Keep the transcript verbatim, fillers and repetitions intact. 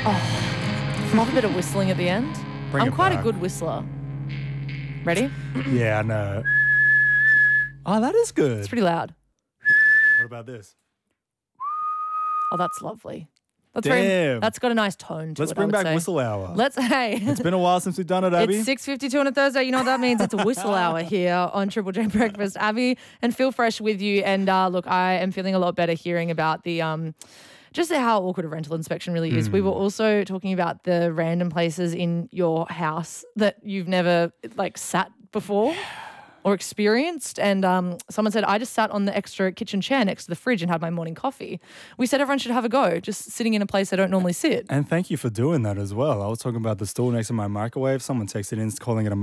Oh, love a bit of whistling at the end. Bring I'm it quite back. a good whistler. Ready? Yeah, I know. Oh, that is good. It's pretty loud. What about this? Oh, that's lovely. That's Damn. very. That's got a nice tone to Let's it. I bring would back say. Whistle Hour. Let's. Hey. It's been a while since we've done it, Abby. It's six fifty-two on a Thursday. You know what that means? It's a whistle hour here on Triple J Breakfast. Abby and Phil Fresh with you. And uh, look, I am feeling a lot better hearing about the um, just how awkward a rental inspection really is. Mm. We were also talking about the random places in your house that you've never like sat before or experienced. And um, someone said, I just sat on the extra kitchen chair next to the fridge and had my morning coffee. We said everyone should have a go, just sitting in a place they don't normally sit. And thank you for doing that as well. I was talking about the stool next to my microwave. Someone texted in calling it a